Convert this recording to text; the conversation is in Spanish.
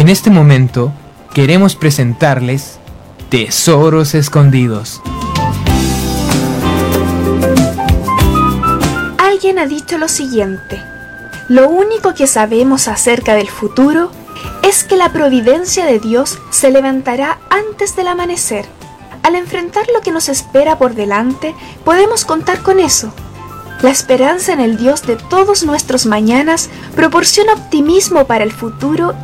En este momento queremos presentarles Tesoros Escondidos. Alguien ha dicho lo siguiente: lo único que sabemos acerca del futuro es que la providencia de Dios se levantará antes del amanecer. Al enfrentar lo que nos espera por delante, podemos contar con eso. La esperanza en el Dios de todos nuestros mañanas proporciona optimismo para el futuro